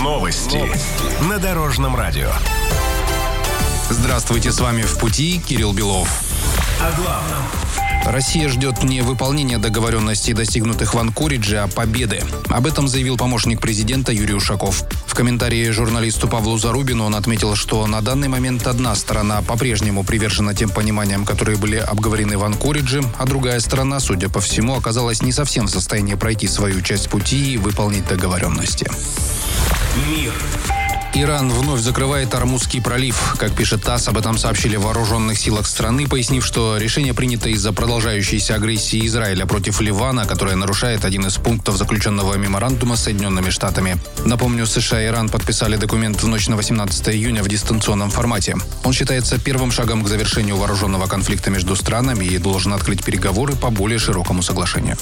Новости на Дорожном радио. Здравствуйте, с вами «В пути» Кирилл Белов. О главном. Россия ждет не выполнения договоренностей, достигнутых в Анкоридже, а победы. Об этом заявил помощник президента Юрий Ушаков. В комментарии журналисту Павлу Зарубину он отметил, что на данный момент одна сторона по-прежнему привержена тем пониманиям, которые были обговорены в Анкоридже, а другая сторона, судя по всему, оказалась не совсем в состоянии пройти свою часть пути и выполнить договоренности. Мир. Иран вновь закрывает Ормузский пролив. Как пишет ТАСС, об этом сообщили в вооруженных силах страны, пояснив, что решение принято из-за продолжающейся агрессии Израиля против Ливана, которая нарушает один из пунктов заключенного меморандума с Соединенными Штатами. Напомню, США и Иран подписали документ в ночь на 18 июня в дистанционном формате. Он считается первым шагом к завершению вооруженного конфликта между странами и должен открыть переговоры по более широкому соглашению.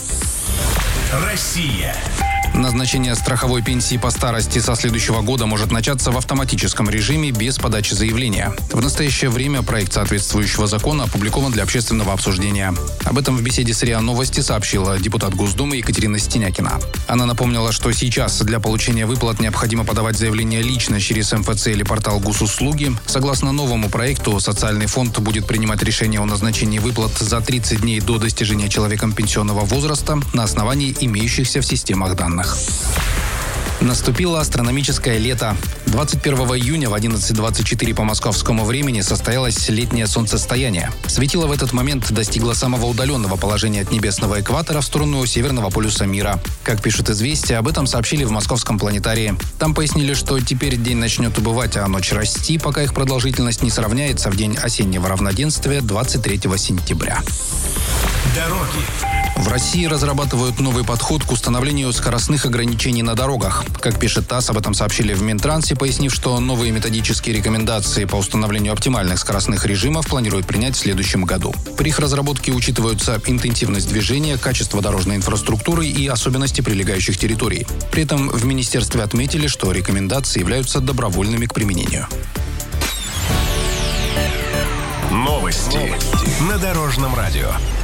Россия. Назначение страховой пенсии по старости со следующего года может начаться в автоматическом режиме без подачи заявления. В настоящее время проект соответствующего закона опубликован для общественного обсуждения. Об этом в беседе с РИА Новости сообщила депутат Госдумы Екатерина Стенякина. Она напомнила, что сейчас для получения выплат необходимо подавать заявление лично через МФЦ или портал Госуслуги. Согласно новому проекту, социальный фонд будет принимать решение о назначении выплат за 30 дней до достижения человеком пенсионного возраста на основании имеющихся в системах данных. Наступило астрономическое лето. 21 июня в 11:24 по московскому времени состоялось летнее солнцестояние. Светило в этот момент достигло самого удаленного положения от небесного экватора в сторону северного полюса мира. Как пишут «Известия», об этом сообщили в Московском планетарии. Там пояснили, что теперь день начнет убывать, а ночь расти, пока их продолжительность не сравняется в день осеннего равноденствия 23 сентября. Дороги. В России разрабатывают новый подход к установлению скоростных ограничений на дорогах. Как пишет ТАСС, об этом сообщили в Минтрансе, пояснив, что новые методические рекомендации по установлению оптимальных скоростных режимов планируют принять в следующем году. При их разработке учитываются интенсивность движения, качество дорожной инфраструктуры и особенности прилегающих территорий. При этом в министерстве отметили, что рекомендации являются добровольными к применению. Новости на Дорожном радио.